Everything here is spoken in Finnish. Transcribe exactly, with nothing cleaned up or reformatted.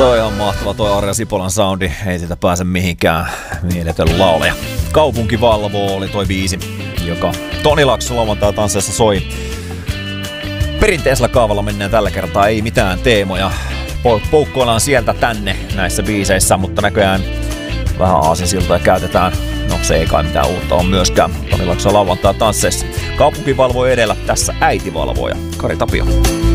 Se on ihan mahtava toi Arja Sipolan soundi, ei sitä pääse mihinkään. Mieletön laulaja. Kaupunki valvoo oli toi biisi, joka Toni Laakso lauantai tansseissa soi. Perinteisellä kaavalla mennään tällä kertaa, ei mitään teemoja. Poukkoillaan sieltä tänne näissä biiseissä, mutta näköjään vähän aasinsiltoja käytetään. No se ei kai mitään uutta on myöskään. Toni Laakso lauantai tansseissa. Kaupunki valvoo edellä, tässä äiti valvoo ja Kari Tapio.